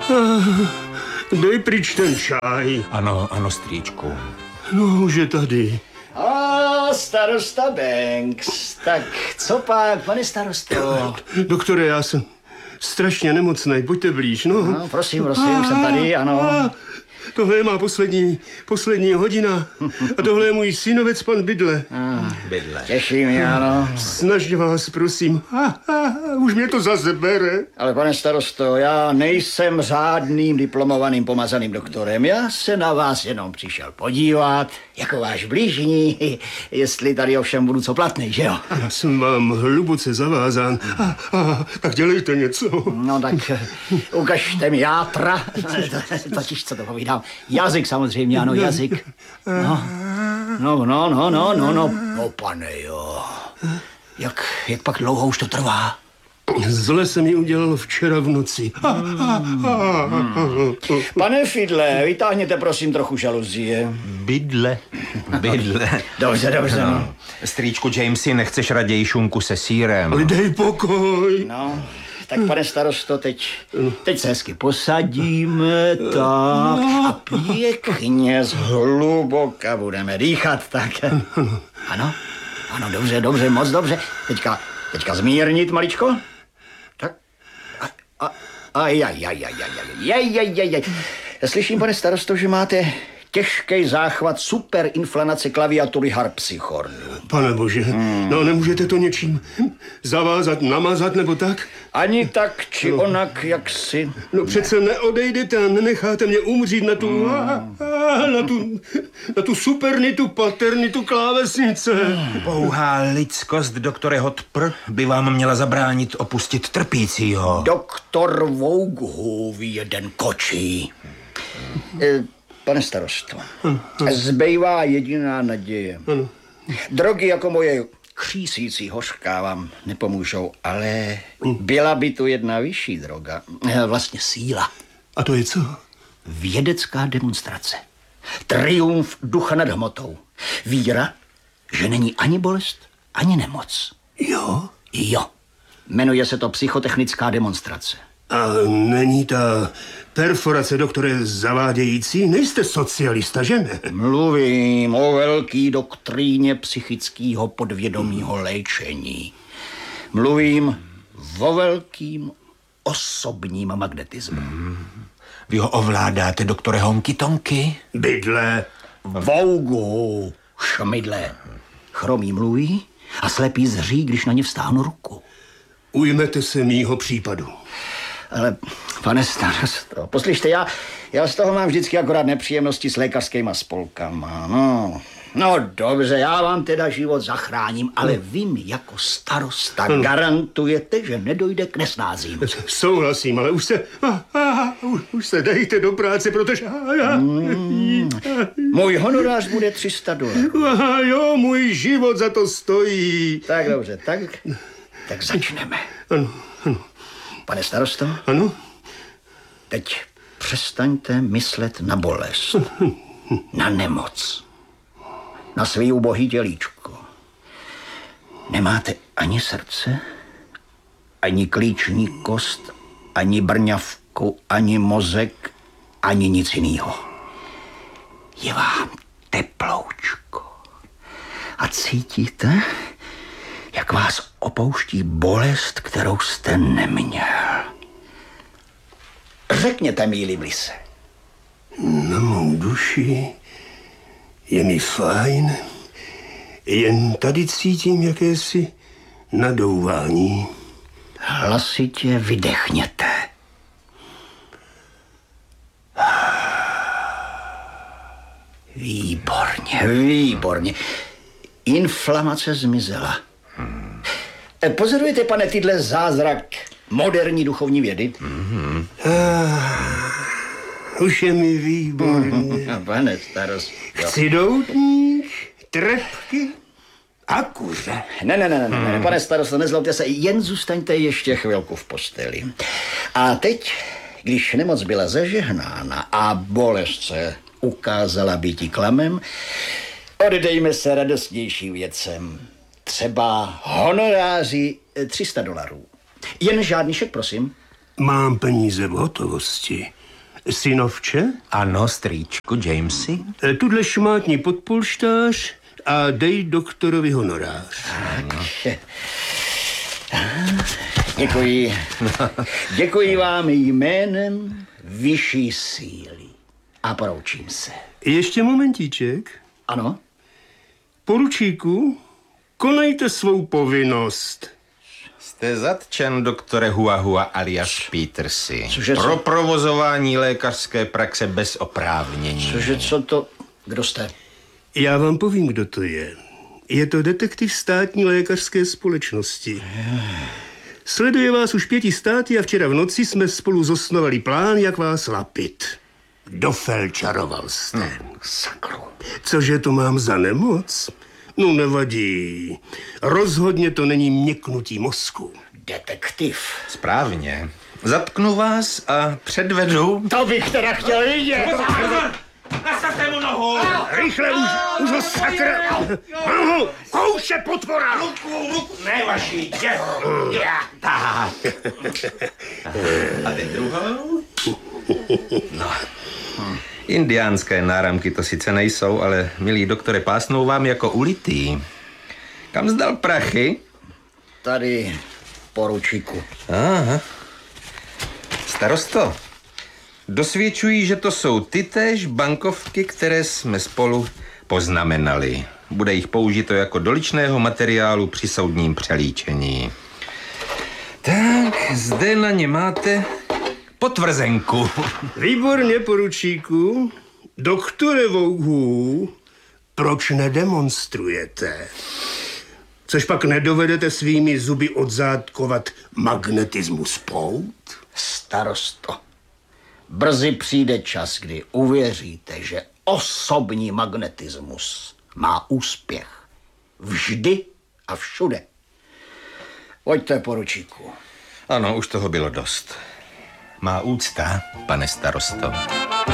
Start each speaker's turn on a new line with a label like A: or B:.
A: Dej pryč ten čaj.
B: Ano, strýčku.
A: No, už je tady.
C: Starosta Banks. Tak co pak, pane starosto?
A: Doktore, já jsem strašně nemocnej, pojďte blíž, no.
C: No, prosím, už jsem tady, ano.
A: Tohle je má poslední hodina. A tohle je můj synovec, pan Bydle.
B: Bydle.
C: Těší mě, ano.
A: Snažně vás, prosím. Už mě to zase bere.
C: Ale pane starosto, já nejsem řádným diplomovaným pomazaným doktorem. Já se na vás jenom přišel podívat, jako váš blížní, jestli tady ovšem budu co platnej, že jo?
A: Já jsem vám hluboce zavázán. Tak dělejte něco.
C: No tak ukažte mi játra. Totiž, co to povídám. Jazyk samozřejmě, ano, jazyk. No, pane, jo. Jak pak dlouho už to trvá?
A: Zle se mi udělalo včera v noci.
C: Pane Fidle, vytáhněte prosím trochu žaluzie.
B: Bydle.
C: Dobře, no.
B: Strýčku Jamesy, nechceš raději šunku se sýrem?
A: Ale dej pokoj.
C: No, tak pane starosto, teď se hezky posadíme, tak, a pěkně zhluboka budeme dýchat, tak. Ano, dobře, moc dobře. Teďka zmírnit maličko. Tak. Slyším, pane starosto, že máte těžký záchvat superinflamace klaviatury harpsichordu.
A: Pane bože, no nemůžete to něčím zavázat, namazat nebo tak?
C: Ani tak, či onak, jak si.
A: No přece neodejdete a nenecháte mě umřít na tu supernitu, paternitu klávesnice.
B: Pouhá lidskost, doktore Hotpr, by vám měla zabránit opustit trpícího.
C: Doktor Voughův jeden kočí. Pane starosto, zbývá jediná naděje. Drogy jako moje křísící hořká vám nepomůžou, ale byla by tu jedna vyšší droga. Vlastně síla.
A: A to je co?
C: Vědecká demonstrace. Triumf ducha nad hmotou. Víra, že není ani bolest, ani nemoc. Jo. Jmenuje se to psychotechnická demonstrace.
A: A není ta perforace, doktore, zavádějící? Nejste socialista, že ne?
C: Mluvím o velký doktríně psychického podvědomího léčení. Mluvím o velkým osobním magnetismu.
B: Vy ho ovládáte, doktore Honky Tonky?
A: Bydle.
C: Vougu, šmydle. Chromý mluví a slepý zří, když na ně vstáhnu ruku.
A: Ujmete se mýho případu.
C: Ale, pane starosto, poslyšte, já z toho mám vždycky akorát nepříjemnosti s lékařskýma spolkama. No dobře, já vám teda život zachráním, ale vy mi jako starosta garantujete, že nedojde k nesnázím.
A: Souhlasím, ale už se dejte do práce, protože...
C: Můj honorář bude $300.
A: Jo, můj život za to stojí.
C: Tak dobře, tak začneme.
A: Ano.
C: Pane starosto?
A: Ano?
C: Teď přestaňte myslet na bolest, na nemoc, na svý ubohý tělíčko. Nemáte ani srdce, ani klíční kost, ani brňavku, ani mozek, ani nic jinýho. Je vám teploučko. A cítíte, jak vás opouští bolest, kterou jste neměl. Řekněte mi, Liblise.
A: Na mou duši je mi fajn, jen tady cítím jakési nadouvání.
C: Hlasitě vydechněte. Výborně. Inflamace zmizela. Pozorujete, pane, tyhle zázrak moderní duchovní vědy?
A: Už je mi výborně.
C: Pane starost.
A: Chci doutník, trepky a kuře.
C: Ne, pane starosto, nezlobte se, jen zůstaňte ještě chvilku v posteli. A teď, když nemoc byla zažehnána a bolest se ukázala býti klamem, oddejme se radostnějším věcem. Třeba honoráři $300. Jen žádný šek, prosím.
A: Mám peníze v hotovosti. Synovče,
B: Ano, strýčku Jamesy.
A: tuhle šmátní podpolštář a dej doktorovi honorář.
C: Děkuji. Děkuji vám jménem vyšší síly. A poroučím se.
A: Ještě momentíček.
C: Ano?
A: Poručíku, konejte svou povinnost.
B: Jste zatčen, doktore Huahua alias Petersy.
C: Cože
B: Pro
C: co?
B: provozování lékařské praxe bez oprávnění.
C: Cože, co to... Kdo jste?
A: Já vám povím, kdo to je. Je to detektiv státní lékařské společnosti. Sleduje vás už 5 státy a včera v noci jsme spolu zosnovali plán, jak vás lapit. Dofelčaroval jste.
C: Sakru.
A: Cože to mám za nemoc? No nevadí. Rozhodně to není měknutí mozku.
C: Detektiv.
B: Správně. Zatknu vás a předvedu...
C: To bych teda chtěl vidět.
B: Nastavte mu nohu!
A: Rychle, už ho sakra! Nohu, kouše potvora!
B: Ruku, ne vaši, tak. A teď druhou? No. Indiánské náramky to sice nejsou, ale milý doktore, pásnou vám jako ulitý. Kam zdal prachy?
C: Tady, poručíku.
B: Aha. Starosto, dosvědčují, že to jsou tytéž bankovky, které jsme spolu poznamenali. Bude jich použito jako doličného materiálu při soudním přelíčení. Tak, zde na ně máte potvrzenku.
A: Výborně, poručíku. Doktore Vouhu, proč nedemonstrujete? Což pak nedovedete svými zuby odzádkovat magnetismus pout?
C: Starosto. Brzy přijde čas, kdy uvěříte, že osobní magnetismus má úspěch. Vždy a všude. Pojďte, poručíku.
B: Ano, už toho bylo dost. Má úcta, pane starosto.